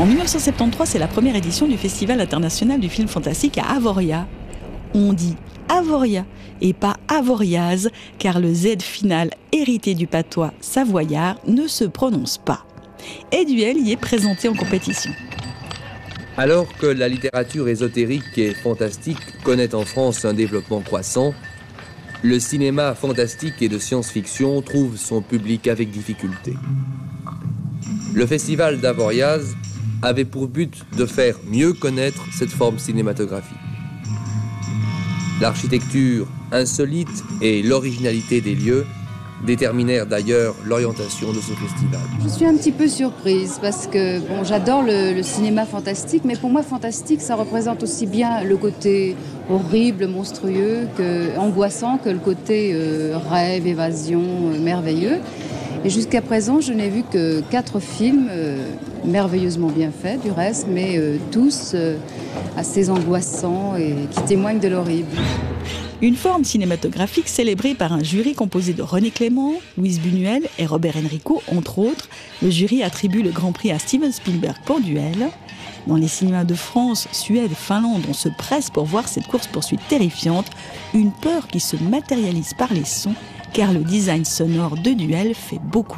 En 1973, c'est la première édition du Festival international du film fantastique à Avoria. On dit Avoria et pas Avoriaz, car le Z final hérité du patois savoyard ne se prononce pas. Et Duel y est présenté en compétition. Alors que la littérature ésotérique et fantastique connaît en France un développement croissant, le cinéma fantastique et de science-fiction trouve son public avec difficulté. Le festival d'Avoriaz avait pour but de faire mieux connaître cette forme cinématographique. L'architecture insolite et l'originalité des lieux déterminèrent d'ailleurs l'orientation de ce festival. Je suis un petit peu surprise parce que j'adore le cinéma fantastique, mais pour moi fantastique ça représente aussi bien le côté horrible, monstrueux, angoissant que le côté rêve, évasion, merveilleux. Et jusqu'à présent, je n'ai vu que 4 films merveilleusement bien faits du reste, mais tous assez angoissants et qui témoignent de l'horrible. Une forme cinématographique célébrée par un jury composé de René Clément, Louise Buñuel et Robert Enrico, entre autres. Le jury attribue le Grand Prix à Steven Spielberg pour Duel. Dans les cinémas de France, Suède, Finlande, on se presse pour voir cette course-poursuite terrifiante, une peur qui se matérialise par les sons, car le design sonore de Duel fait beaucoup.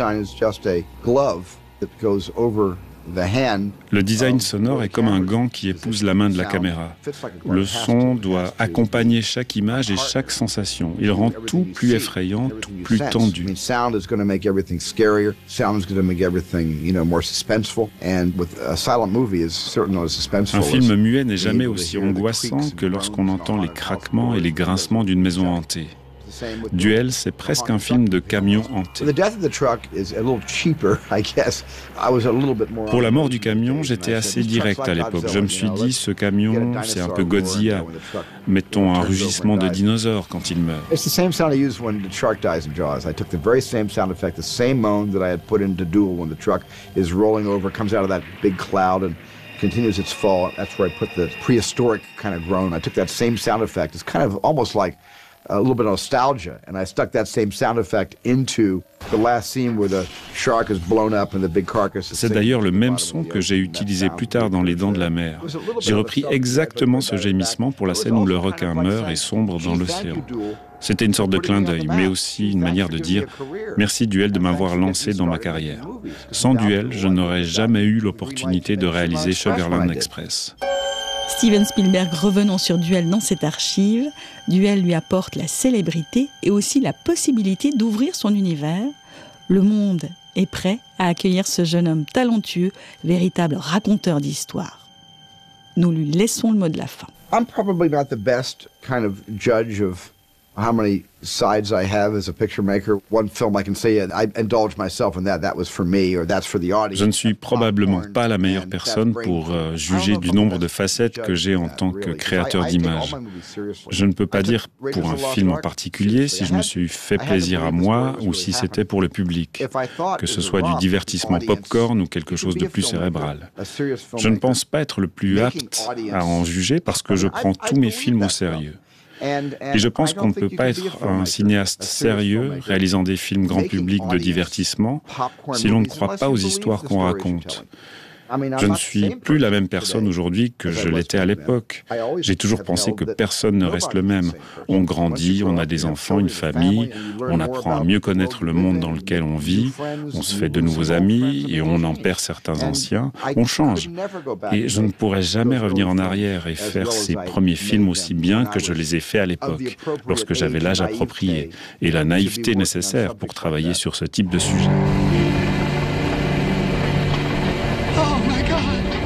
Le design sonore est comme un gant qui épouse la main de la caméra. Le son doit accompagner chaque image et chaque sensation. Il rend tout plus effrayant, tout plus tendu. Un film muet n'est jamais aussi angoissant que lorsqu'on entend les craquements et les grincements d'une maison hantée. Duel, c'est presque un film de camion hanté. Pour la mort du camion, j'étais assez direct à l'époque. Je me suis dit, ce camion, c'est un peu Godzilla. Mettons un rugissement de dinosaure quand il meurt. Continues its fall. That's where I put the prehistoric kind of groan. I took that same sound effect. It's kind of almost like a little bit of nostalgia, and I stuck that same sound effect into the last scene where the shark is blown up and the big carcass is. C'est d'ailleurs le même son que j'ai utilisé plus tard dans Les Dents de la Mer. J'ai repris exactement ce gémissement pour la scène où le requin meurt et sombre dans l'océan. C'était une sorte de clin d'œil, mais aussi une manière de dire « Merci Duel de m'avoir lancé dans ma carrière. Sans Duel, je n'aurais jamais eu l'opportunité de réaliser Sugarland Express. » Steven Spielberg, revenons sur Duel dans cette archive. Duel lui apporte la célébrité et aussi la possibilité d'ouvrir son univers. Le monde est prêt à accueillir ce jeune homme talentueux, véritable raconteur d'histoire. Nous lui laissons le mot de la fin. I'm probably not the best kind of judge of how many sides I have as a picture maker. One film I can say I indulged myself in that was for me or that's for the audience. Je ne suis probablement pas la meilleure personne pour juger du nombre de facettes que j'ai en tant que créateur d'images. Je ne peux pas dire pour un film en particulier si je me suis fait plaisir à moi ou si c'était pour le public, que ce soit du divertissement pop-corn ou quelque chose de plus cérébral. Je ne pense pas être le plus apte à en juger parce que je prends tous mes films au sérieux. Et je pense qu'on ne peut pas être un cinéaste sérieux, réalisant des films grand public de divertissement, si l'on ne croit pas aux histoires qu'on raconte. Je ne suis plus la même personne aujourd'hui que je l'étais à l'époque. J'ai toujours pensé que personne ne reste le même. On grandit, on a des enfants, une famille, on apprend à mieux connaître le monde dans lequel on vit, on se fait de nouveaux amis et on en perd certains anciens. On change. Et je ne pourrai jamais revenir en arrière et faire ces premiers films aussi bien que je les ai faits à l'époque, lorsque j'avais l'âge approprié et la naïveté nécessaire pour travailler sur ce type de sujet. Oh my God!